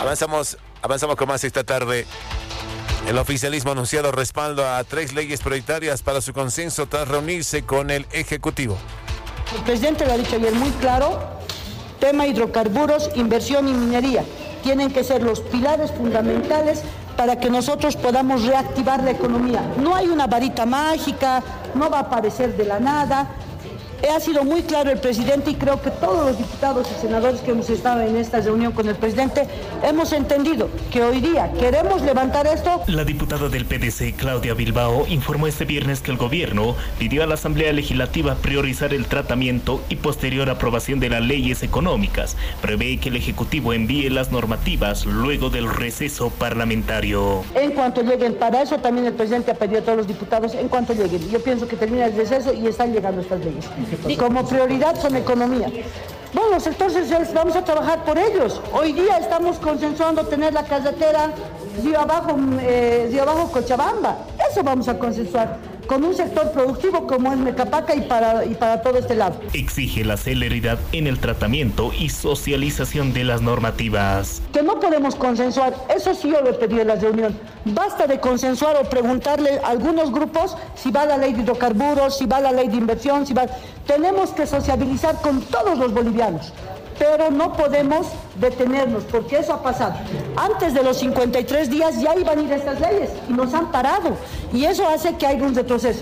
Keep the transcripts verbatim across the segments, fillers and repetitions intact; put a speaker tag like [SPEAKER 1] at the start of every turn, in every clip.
[SPEAKER 1] Avanzamos, avanzamos con más esta tarde. El oficialismo ha anunciado respaldo a tres leyes prioritarias para su consenso tras reunirse con el Ejecutivo.
[SPEAKER 2] El presidente lo ha dicho ayer muy claro, tema hidrocarburos, inversión y minería. Tienen que ser los pilares fundamentales para que nosotros podamos reactivar la economía. No hay una varita mágica, no va a aparecer de la nada. Ha sido muy claro el presidente y creo que todos los diputados y senadores que hemos estado en esta reunión con el presidente hemos entendido que hoy día queremos levantar esto.
[SPEAKER 3] La diputada del P D C, Claudia Bilbao, informó este viernes que el gobierno pidió a la Asamblea Legislativa priorizar el tratamiento y posterior aprobación de las leyes económicas. Prevé que el Ejecutivo envíe las normativas luego del receso parlamentario.
[SPEAKER 2] En cuanto lleguen, para eso también el presidente ha pedido a todos los diputados, en cuanto lleguen. Yo pienso que termina el receso y están llegando estas leyes. Y como prioridad son economía. Bueno, los sectores sociales vamos a trabajar por ellos. Hoy día estamos consensuando tener la carretera Río Abajo, eh, Río Abajo Cochabamba. Eso vamos a consensuar con un sector productivo como es Mecapaca y para, y para todo este lado.
[SPEAKER 3] Exige la celeridad en el tratamiento y socialización de las normativas.
[SPEAKER 2] Que no podemos consensuar, eso sí yo lo he pedido en la reunión. Basta de consensuar o preguntarle a algunos grupos si va la ley de hidrocarburos, si va la ley de inversión, si va... Tenemos que sociabilizar con todos los bolivianos. Pero no podemos detenernos, porque eso ha pasado. Antes de los cincuenta y tres días ya iban a ir estas leyes y nos han parado. Y eso hace que haya un retroceso.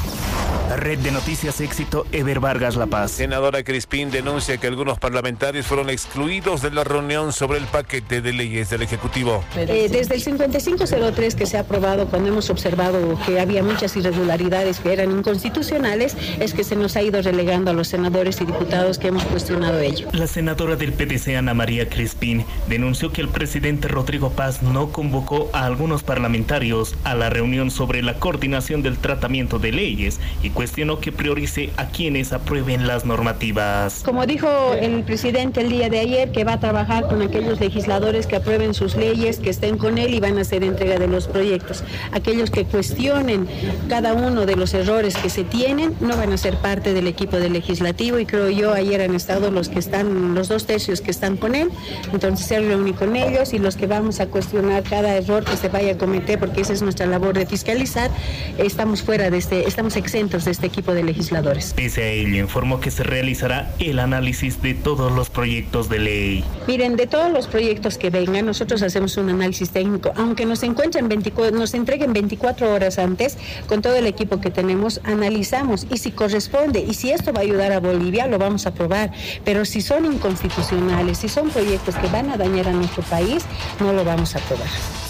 [SPEAKER 3] Red de Noticias Éxito, Eber Vargas La Paz.
[SPEAKER 1] Senadora Crispín denuncia que algunos parlamentarios fueron excluidos de la reunión sobre el paquete de leyes del Ejecutivo.
[SPEAKER 4] Eh, desde el cincuenta y cinco cero tres que se ha aprobado, cuando hemos observado que había muchas irregularidades que eran inconstitucionales, es que se nos ha ido relegando a los senadores y diputados que hemos cuestionado ello.
[SPEAKER 3] La senadora del P D C, Ana María Crispín, denunció que el presidente Rodrigo Paz no convocó a algunos parlamentarios a la reunión sobre la coordinación del tratamiento de leyes y cuestionó que priorice a quienes aprueben las normativas.
[SPEAKER 4] Como dijo el presidente el día de ayer, que va a trabajar con aquellos legisladores que aprueben sus leyes, que estén con él y van a hacer entrega de los proyectos. Aquellos que cuestionen cada uno de los errores que se tienen no van a ser parte del equipo del legislativo, y creo yo ayer han estado los que están, los dos tercios que están con él, entonces se reúne con ellos, y los que vamos a cuestionar cada error que se vaya a cometer, porque esa es nuestra labor de fiscalizar, estamos fuera de este, estamos exentos de este equipo de legisladores.
[SPEAKER 3] Pese a ello, informó que se realizará el análisis de todos los proyectos de ley.
[SPEAKER 4] Miren, de todos los proyectos que vengan, nosotros hacemos un análisis técnico, aunque nos encuentren veinticuatro, nos entreguen veinticuatro horas antes, con todo el equipo que tenemos, analizamos, y si corresponde, y si esto va a ayudar a Bolivia, lo vamos a aprobar, pero si son inconstitucionales, si son proyectos que van a dañar a nuestro país, no lo vamos a aprobar.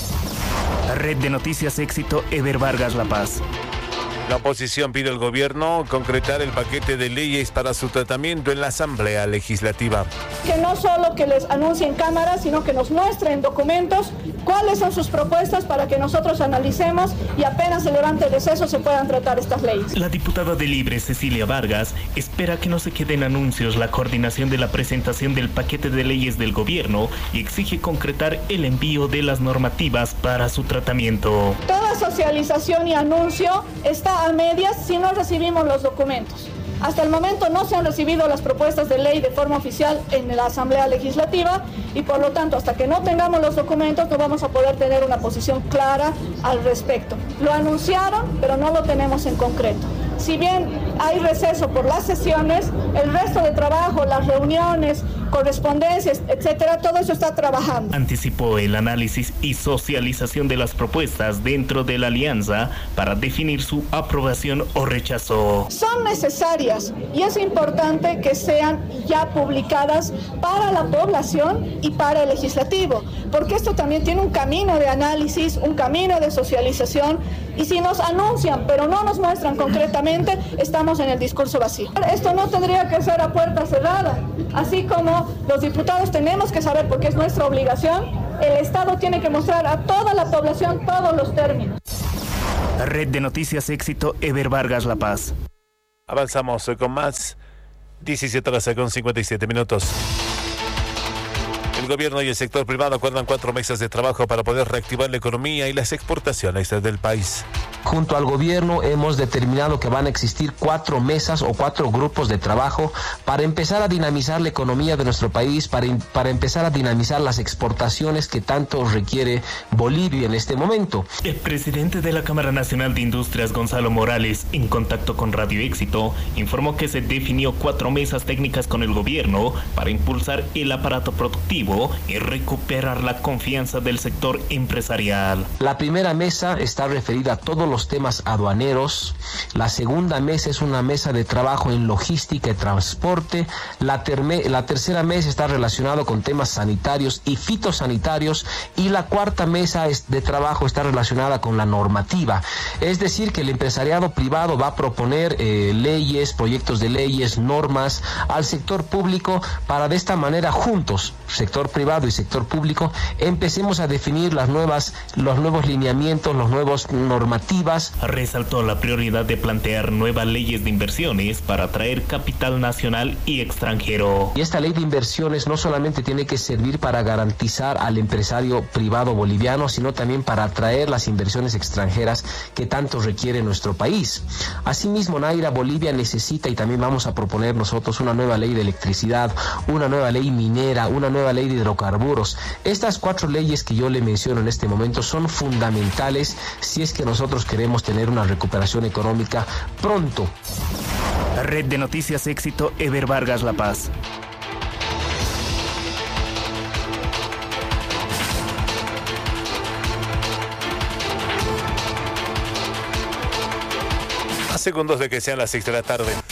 [SPEAKER 3] Red de Noticias Éxito, Eber Vargas La Paz.
[SPEAKER 1] La oposición pide al gobierno concretar el paquete de leyes para su tratamiento en la Asamblea Legislativa.
[SPEAKER 5] Que no solo que les anuncien cámaras, sino que nos muestren documentos cuáles son sus propuestas para que nosotros analicemos y apenas se levante el receso se puedan tratar estas leyes.
[SPEAKER 3] La diputada de Libre, Cecilia Vargas, espera que no se queden anuncios la coordinación de la presentación del paquete de leyes del gobierno y exige concretar el envío de las normativas para su tratamiento.
[SPEAKER 5] Toda socialización y anuncio está a medias si no recibimos los documentos. Hasta el momento no se han recibido las propuestas de ley de forma oficial en la Asamblea Legislativa, y por lo tanto hasta que no tengamos los documentos no vamos a poder tener una posición clara al respecto. Lo anunciaron, pero no lo tenemos en concreto. Si bien hay receso por las sesiones, el resto de trabajo, las reuniones, correspondencias, etcétera, todo eso está trabajando.
[SPEAKER 3] Anticipó el análisis y socialización de las propuestas dentro de la alianza para definir su aprobación o rechazo.
[SPEAKER 5] Son necesarias y es importante que sean ya publicadas para la población y para el legislativo, porque esto también tiene un camino de análisis, un camino de socialización, y si nos anuncian pero no nos muestran concretamente, estamos en el discurso vacío. Esto no tendría que ser a puerta cerrada, así como los diputados tenemos que saber, porque es nuestra obligación, el Estado tiene que mostrar a toda la población todos los términos.
[SPEAKER 3] Red de Noticias Éxito, Eber Vargas La Paz.
[SPEAKER 1] Avanzamos con más. diecisiete horas con cincuenta y siete minutos. El gobierno y el sector privado acuerdan cuatro meses de trabajo para poder reactivar la economía y las exportaciones del país.
[SPEAKER 6] Junto al gobierno hemos determinado que van a existir cuatro mesas o cuatro grupos de trabajo para empezar a dinamizar la economía de nuestro país, para, para empezar a dinamizar las exportaciones que tanto requiere Bolivia en este momento.
[SPEAKER 3] El presidente de la Cámara Nacional de Industrias, Gonzalo Morales, en contacto con Radio Éxito, informó que se definió cuatro mesas técnicas con el gobierno para impulsar el aparato productivo y recuperar la confianza del sector empresarial.
[SPEAKER 6] La primera mesa está referida a todos los temas aduaneros. La segunda mesa es una mesa de trabajo en logística y transporte. La, terme, la tercera mesa está relacionada con temas sanitarios y fitosanitarios. Y la cuarta mesa es de trabajo está relacionada con la normativa. Es decir, que el empresariado privado va a proponer eh, leyes, proyectos de leyes, normas al sector público para de esta manera juntos, sector privado y sector público, empecemos a definir las nuevas, los nuevos lineamientos, los nuevos normativas.
[SPEAKER 3] Resaltó la prioridad de plantear nuevas leyes de inversiones para atraer capital nacional y extranjero.
[SPEAKER 6] Y esta ley de inversiones no solamente tiene que servir para garantizar al empresario privado boliviano, sino también para atraer las inversiones extranjeras que tanto requiere nuestro país. Asimismo, Naira, Bolivia necesita, y también vamos a proponer nosotros, una nueva ley de electricidad, una nueva ley minera, una nueva ley de hidrocarburos. Estas cuatro leyes que yo le menciono en este momento son fundamentales si es que nosotros queremos tener una recuperación económica pronto.
[SPEAKER 3] Red de Noticias Éxito, Eber Vargas, La Paz.
[SPEAKER 1] A segundos de que sean las seis de la tarde.